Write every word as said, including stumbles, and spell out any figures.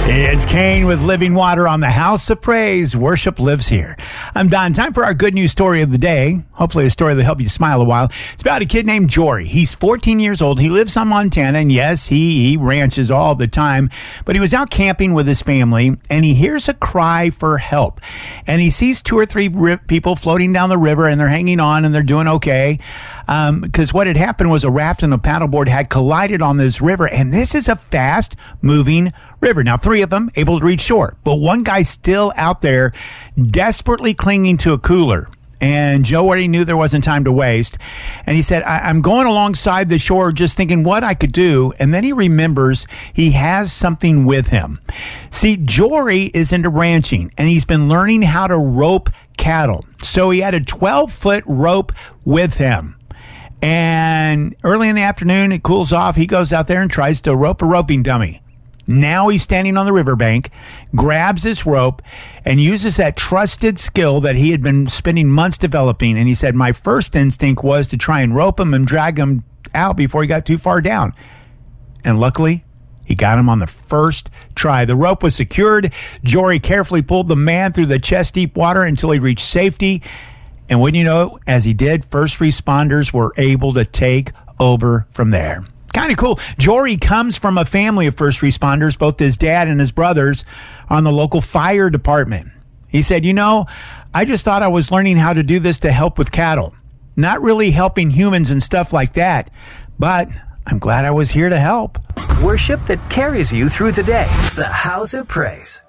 It's Kane with Living Water on the House of Praise. Worship lives here. I'm Don. Time for our good news story of the day. Hopefully a story that'll help you smile a while. It's about a kid named Jory. He's fourteen years old. He lives on Montana, and yes, he, he ranches all the time. But he was out camping with his family, and he hears a cry for help. And he sees two or three ri- people floating down the river, and they're hanging on, and they're doing okay. Because um, what had happened was a raft and a paddleboard had collided on this river, and this is a fast-moving river. Now, three of them able to reach shore, but one guy still out there desperately clinging to a cooler. And Joe already knew there wasn't time to waste. And he said, I- I'm going alongside the shore just thinking what I could do. And then he remembers he has something with him. See, Jory is into ranching, and he's been learning how to rope cattle. So he had a twelve-foot rope with him. And early in the afternoon, it cools off. He goes out there and tries to rope a roping dummy. Now he's standing on the riverbank, grabs his rope, and uses that trusted skill that he had been spending months developing. And he said, my first instinct was to try and rope him and drag him out before he got too far down. And luckily, he got him on the first try. The rope was secured. Jory carefully pulled the man through the chest-deep water until he reached safety. And wouldn't you know, as he did, first responders were able to take over from there. Kind of cool. Jory comes from a family of first responders. Both his dad and his brothers are on the local fire department. He said, you know, I just thought I was learning how to do this to help with cattle. Not really helping humans and stuff like that. But I'm glad I was here to help. Worship that carries you through the day. The House of Praise.